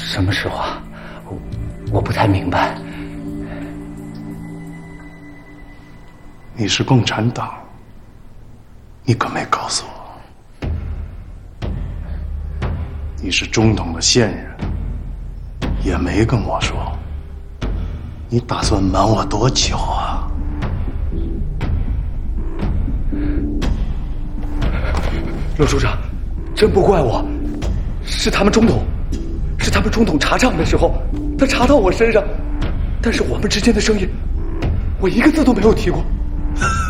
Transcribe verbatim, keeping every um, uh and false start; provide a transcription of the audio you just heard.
什么实话？我我不太明白。 你是共产党，你可没告诉我。你是中统的线人，也没跟我说。你打算瞒我多久啊？ 罗处长，真不怪我，是他们中统，是他们中统查账的时候，他查到我身上，但是我们之间的生意，我一个字都没有提过。